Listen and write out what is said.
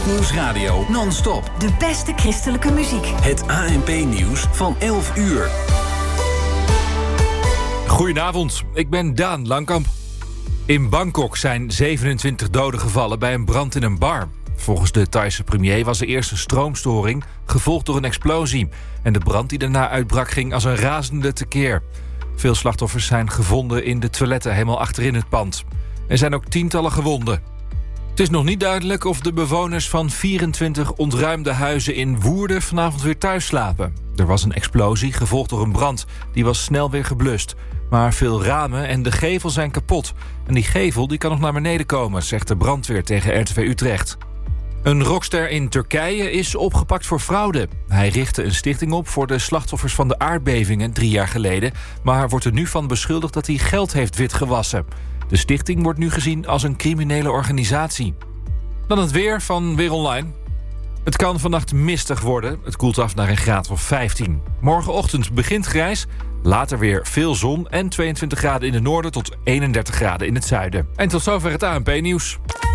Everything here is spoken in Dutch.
Nieuwsradio non-stop. De beste christelijke muziek. Het ANP-nieuws van 11 uur. Goedenavond, ik ben Daan Langkamp. In Bangkok zijn 27 doden gevallen bij een brand in een bar. Volgens de Thaise premier was er eerst een stroomstoring, gevolgd door een explosie. En de brand die daarna uitbrak ging als een razende tekeer. Veel slachtoffers zijn gevonden in de toiletten helemaal achterin het pand. Er zijn ook tientallen gewonden. Het is nog niet duidelijk of de bewoners van 24 ontruimde huizen in Woerden vanavond weer thuis slapen. Er was een explosie, gevolgd door een brand. Die was snel weer geblust. Maar veel ramen en de gevel zijn kapot. En die gevel die kan nog naar beneden komen, zegt de brandweer tegen RTV Utrecht. Een rockster in Turkije is opgepakt voor fraude. Hij richtte een stichting op voor de slachtoffers van de aardbevingen 3 jaar geleden... maar wordt er nu van beschuldigd dat hij geld heeft witgewassen. De stichting wordt nu gezien als een criminele organisatie. Dan het weer van Weer Online. Het kan vannacht mistig worden. Het koelt af naar een graad of 15. Morgenochtend begint grijs, later weer veel zon... en 22 graden in het noorden tot 31 graden in het zuiden. En tot zover het ANP-nieuws.